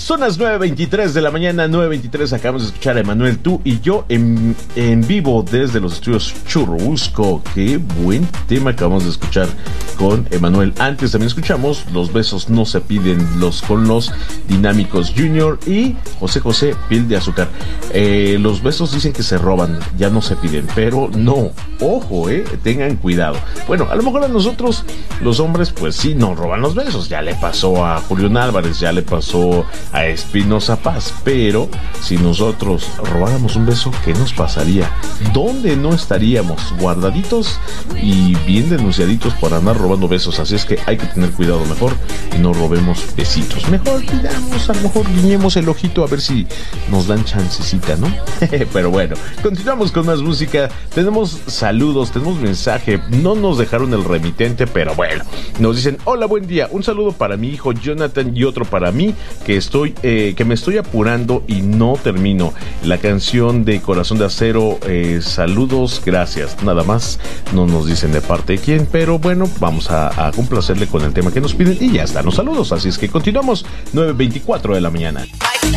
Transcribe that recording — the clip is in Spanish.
Son las 9:23 de la mañana, 9:23. Acabamos de escuchar a Emanuel, tú y yo en vivo desde los estudios Churubusco. Qué buen tema acabamos de escuchar con Emanuel. Antes también escuchamos Los besos no se piden, con los Dinámicos Junior y José José, Piel de Azúcar. Los besos dicen que se roban, ya no se piden, pero no, ojo, tengan cuidado. Bueno, a lo mejor a nosotros los hombres pues sí nos roban los besos, ya le pasó a Julián Álvarez, ya le pasó a Espinosa Paz, pero si nosotros robáramos un beso, ¿qué nos pasaría? ¿Dónde no estaríamos? Guardaditos y bien denunciaditos por andar robando besos. Así es que hay que tener cuidado mejor y no robemos besitos. Mejor cuidamos, a lo mejor guiñemos el ojito a ver si nos dan chancecita, ¿no? Pero bueno, continuamos con más música. Tenemos saludos, tenemos mensaje. No nos dejaron el remitente, pero bueno, nos dicen: hola, buen día, un saludo para mi hijo Jonathan y otro para mí, que me estoy apurando y no termino la canción de Corazón de Acero. Saludos, gracias. Nada más, no nos dicen de parte de quién, pero bueno, vamos a complacerle con el tema que nos piden y ya están los saludos. Así es que continuamos, 9:24 de la mañana.